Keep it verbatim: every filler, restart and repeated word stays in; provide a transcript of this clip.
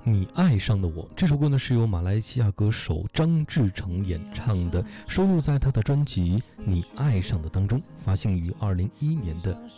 你爱上的我。这首歌呢是由马来西亚歌手张志成演唱的，收录在他的专辑《你爱上的》当中，发行于二零一一年的